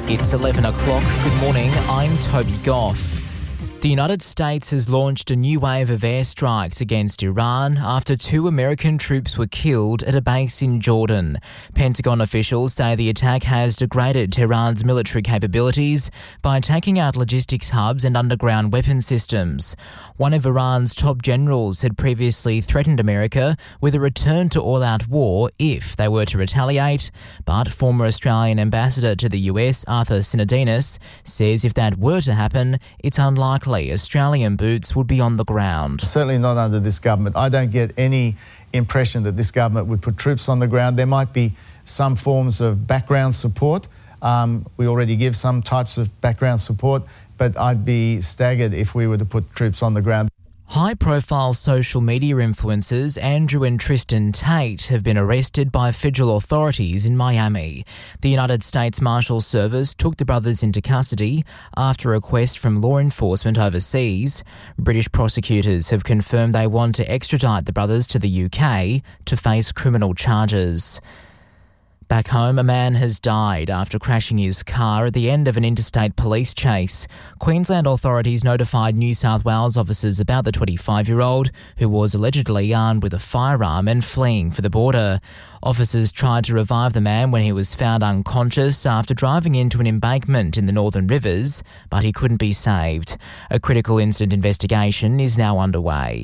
It's 11 o'clock. Good morning, I'm Toby Goff. The United States has launched a new wave of airstrikes against Iran after 2 American troops were killed at a base in Jordan. Pentagon officials say the attack has degraded Tehran's military capabilities by taking out logistics hubs and underground weapon systems. One of Iran's top generals had previously threatened America with a return to all-out war if they were to retaliate, but former Australian ambassador to the US, Arthur Sinodinos, says if that were to happen, it's unlikely Australian boots would be on the ground. Certainly not under this government. I don't get any impression that this government would put troops on the ground. There might be some forms of background support. We already give some types of background support, but I'd be staggered if we were to put troops on the ground. High-profile social media influencers Andrew and Tristan Tate have been arrested by federal authorities in Miami. The United States Marshals Service took the brothers into custody after a request from law enforcement overseas. British prosecutors have confirmed they want to extradite the brothers to the UK to face criminal charges. Back home, a man has died after crashing his car at the end of an interstate police chase. Queensland authorities notified New South Wales officers about the 25-year-old, who was allegedly armed with a firearm and fleeing for the border. Officers tried to revive the man when he was found unconscious after driving into an embankment in the Northern Rivers, but he couldn't be saved. A critical incident investigation is now underway.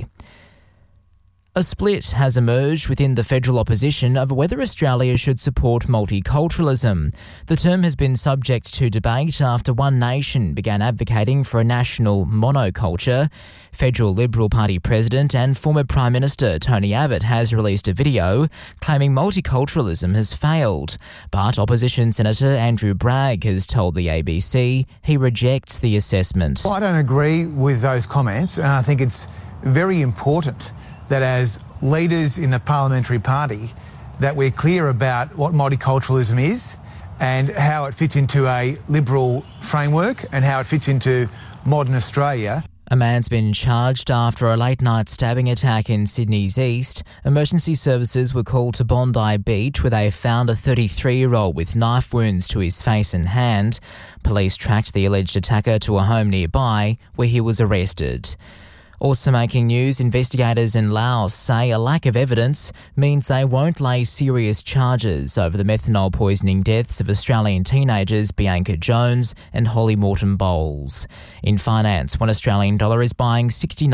A split has emerged within the federal opposition over whether Australia should support multiculturalism. The term has been subject to debate after One Nation began advocating for a national monoculture. Federal Liberal Party President and former Prime Minister Tony Abbott has released a video claiming multiculturalism has failed. But opposition Senator Andrew Bragg has told the ABC he rejects the assessment. Well, I don't agree with those comments, and I think it's very important that as leaders in the parliamentary party that we're clear about what multiculturalism is and how it fits into a liberal framework and how it fits into modern Australia. A man's been charged after a late-night stabbing attack in Sydney's east. Emergency services were called to Bondi Beach, where they found a 33-year-old with knife wounds to his face and hand. Police tracked the alleged attacker to a home nearby, where he was arrested. Also making news, investigators in Laos say a lack of evidence means they won't lay serious charges over the methanol poisoning deaths of Australian teenagers Bianca Jones and Holly Morton Bowles. In finance, one Australian dollar is buying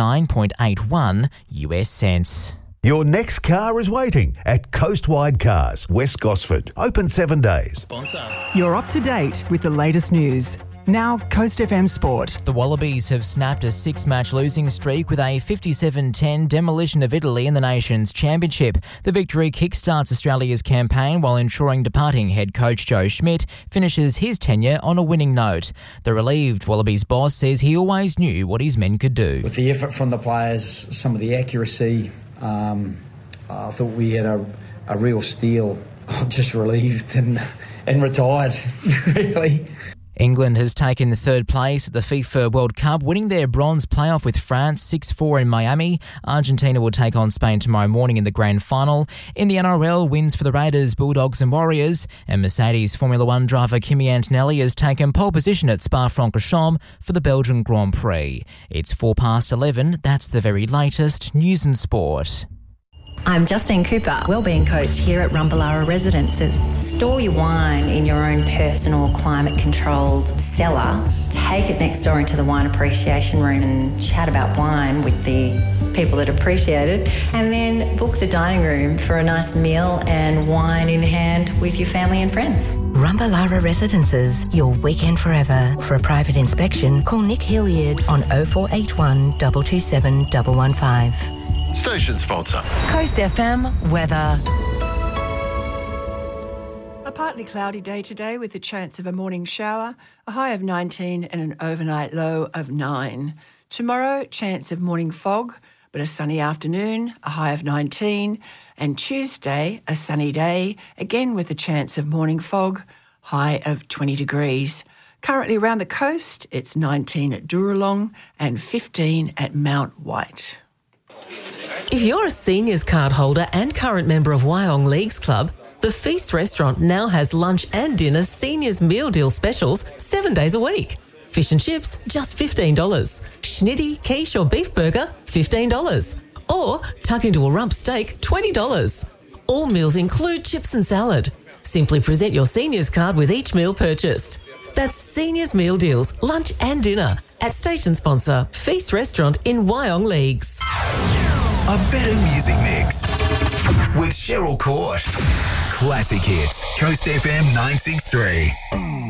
69.81 US cents. Your next car is waiting at Coastwide Cars, West Gosford. Open 7 days. Sponsor. You're up to date with the latest news. Now, Coast FM Sport. The Wallabies have snapped a 6-match losing streak with a 57-10 demolition of Italy in the Nations Championship. The victory kickstarts Australia's campaign while ensuring departing head coach Joe Schmidt finishes his tenure on a winning note. The relieved Wallabies boss says he always knew what his men could do. With the effort from the players, some of the accuracy, I thought we had a real steal. I'm just relieved and retired, really. England has taken third place at the FIFA World Cup, winning their bronze playoff with France 6-4 in Miami. Argentina will take on Spain tomorrow morning in the grand final. In the NRL, wins for the Raiders, Bulldogs and Warriors. And Mercedes Formula One driver Kimi Antonelli has taken pole position at Spa-Francorchamps for the Belgian Grand Prix. It's 11:04. That's the very latest news and sport. I'm Justine Cooper, Wellbeing Coach here at Rumballara Residences. Store your wine in your own personal climate-controlled cellar. Take it next door into the wine appreciation room and chat about wine with the people that appreciate it. And then book the dining room for a nice meal and wine in hand with your family and friends. Rumballara Residences, your weekend forever. For a private inspection, call Nick Hilliard on 0481 227 115. Station sponsor. Coast FM weather. A partly cloudy day today with a chance of a morning shower, a high of 19 and an overnight low of 9. Tomorrow, chance of morning fog, but a sunny afternoon, a high of 19. And Tuesday, a sunny day, again with a chance of morning fog, high of 20 degrees. Currently around the coast, it's 19 at Dooralong and 15 at Mount White. If you're a seniors card holder and current member of Wyong Leagues Club, The Feast restaurant now has lunch and dinner seniors meal deal specials 7 days a week. Fish and chips, just $15. Schnitty, quiche or beef burger, $15. Or tuck into a rump steak, $20. All meals include chips and salad. Simply present your seniors card with each meal purchased. That's Seniors Meal Deals, lunch and dinner at station sponsor Feast Restaurant in Wyong Leagues. A better music mix with Cheryl Court. Classic hits, Coast FM 963.